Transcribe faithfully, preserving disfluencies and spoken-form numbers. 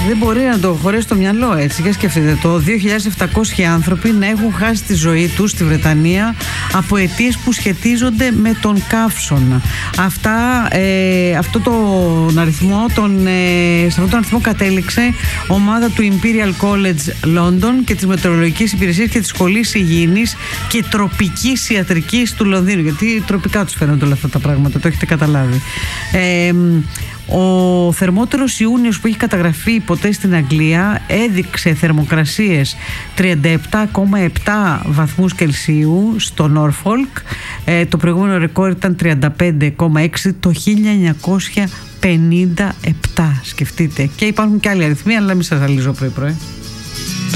Δεν μπορεί να το χωρέσει το μυαλό έτσι. Για σκεφτείτε, το δύο χιλιάδες επτακόσιοι άνθρωποι να έχουν χάσει τη ζωή τους στη Βρετανία από αιτίες που σχετίζονται με τον καύσωνα. Αυτά, ε, αυτό τον αριθμό, τον, ε, σε αυτόν τον αριθμό κατέληξε ομάδα του Imperial College London και της Μετεωρολογικής Υπηρεσίας και της Σχολής Υγιεινής και Τροπικής Ιατρικής του Λονδίνου. Γιατί τροπικά τους φαίνονται όλα αυτά τα πράγματα, το έχετε καταλάβει. Ε, Ο θερμότερος Ιούνιος που έχει καταγραφεί ποτέ στην Αγγλία έδειξε θερμοκρασίες τριάντα επτά κόμμα επτά βαθμούς Κελσίου στο Νόρφολκ. Ε, το προηγούμενο ρεκόρ ήταν τριάντα πέντε κόμμα έξι το χίλια εννιακόσια πενήντα επτά. Σκεφτείτε. Και υπάρχουν και άλλοι αριθμοί, αλλά μην σας αλύζω πρωί πρωί.